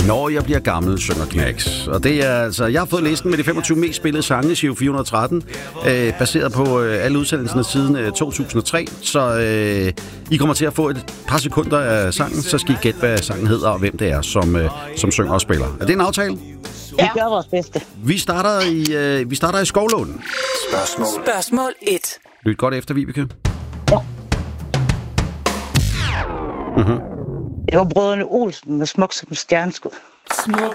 Når jeg bliver gammel, synger Knacks. Og det er altså, jeg har fået listen med de 25 mest spillede sange i Giro 413, baseret på alle udsendelserne siden 2003. Så I kommer til at få et par sekunder af sangen, så skal I gætte, hvad sangen hedder og hvem det er, som synger og spiller. Er det en aftale? Ja. Vi gør vores bedste. Vi starter i Skovlåden. Spørgsmål 1. Lyt godt efter, Vibeke. Ja. Mhm. Det var brødrene Olsen med Smuk som stjerneskud. Smuk